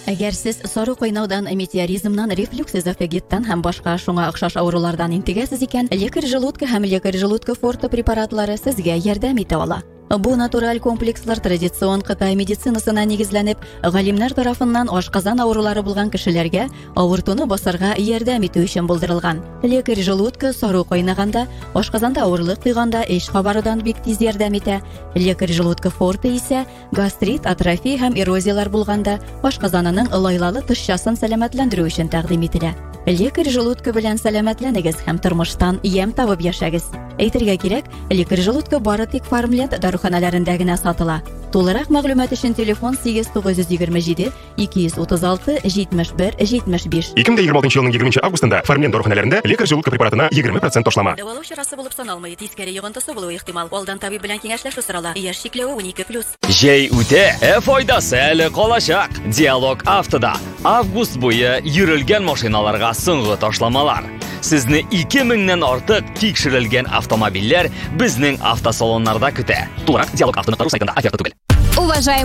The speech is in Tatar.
Әгәр сез сары кайнаудан, метеоризмнан, рефлюкс эзофагиттан һәм башка шуңа охшаш авырулардан интегәсез икән, лекарь желудка һәм лекарь желудка форте препаратлары сезгә ярдәм итә ала. Бу натураль комплекслар традицион Кытай медицинасына нигезләнеп, галимнәр тарафыннан ашказан авырулары булган кешеләргә авыртуны басарга ярдәм итү өчен булдырылган. Лекарь желудка сары кайнаганда, ашказанда авырлык тойганда эш кабарыдан бик тиз ярдәм итә. Лекарь желудка форте исә гастрит, атрофия һәм эрозиялар булганда ашказанының лайлалы тышчасын сәламәтләндерү өчен тәкъдим ителә. Лекарь желудка белән сәламәтләнегез һәм тормыштан ям табып яшәгез. Әйтергә кирәк, лекарь желудка бары тик Фармленд даруханаларында гына сатыла. Тулырак мәгълүмат өчен телефон 8927 236 71 75. 2026 елның 20 августында Фармленд даруханаларында лекарь желудка препаратына 20% ташлама. Дәвалау чарасы булып саналмый, тискәре йогынтысы булуы ихтимал. Алдан табиб белән киңәшләшү сорала. Яшь чикләве 12+. Җәй үтә, файдасы әле калачак. Диалог автода. Август буе йөрелгән машиналарга соңгы ташламалар. Сезне 2000-нән артык тикшерелгән автомобильләр безнең автосалоннарда көтә. Тулырак Диалог автоны сайтында оферта түгел. Уважаемые